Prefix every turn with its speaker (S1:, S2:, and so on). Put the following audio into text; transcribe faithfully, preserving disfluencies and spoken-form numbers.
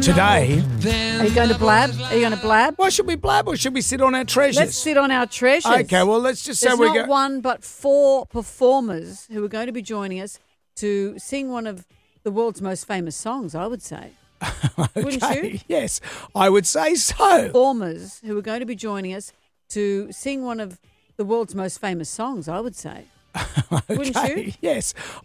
S1: Today,
S2: Are you going to blab? Are you going to blab?
S1: why should we blab or should we sit on our treasures?
S2: Let's sit on our treasures.
S1: Okay, well, let's just say
S2: There's
S1: we
S2: not
S1: go.
S2: one but four performers who are going to be joining us to sing one of the world's most famous songs, I would say. Wouldn't
S1: Okay,
S2: you?
S1: yes, I would say so.
S2: Performers who are going to be joining us to sing one of the world's most famous songs, I would say. Wouldn't
S1: Okay,
S2: you?
S1: yes,